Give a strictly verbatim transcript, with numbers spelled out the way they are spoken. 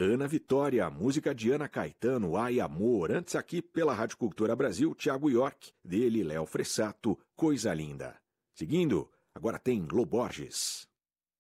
Ana Vitória, música de Ana Caetano, Ai Amor. Antes aqui pela Rádio Cultura Brasil, Thiago York, dele Léo Fressato, Coisa Linda. Seguindo, agora tem Lô Borges.